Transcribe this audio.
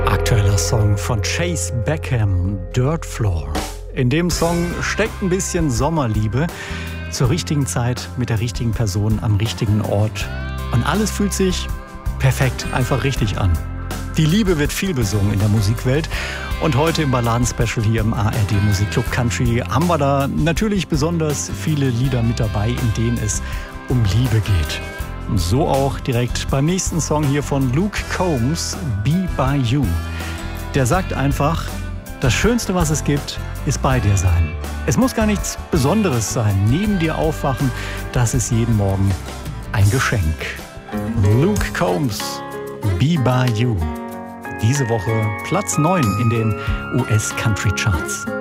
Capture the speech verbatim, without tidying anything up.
Aktueller Song von Chase Beckham, Dirt Floor. In dem Song steckt ein bisschen Sommerliebe zur richtigen Zeit mit der richtigen Person am richtigen Ort. Und alles fühlt sich perfekt, einfach richtig an. Die Liebe wird viel besungen in der Musikwelt. Und heute im Balladen-Special hier im A R D Musikclub Country haben wir da natürlich besonders viele Lieder mit dabei, in denen es um Liebe geht. So auch direkt beim nächsten Song hier von Luke Combs, Be By You. Der sagt einfach, das Schönste, was es gibt, ist bei dir sein. Es muss gar nichts Besonderes sein. Neben dir aufwachen, das ist jeden Morgen ein Geschenk. Luke Combs, Be By You. Diese Woche Platz neun in den U S Country Charts.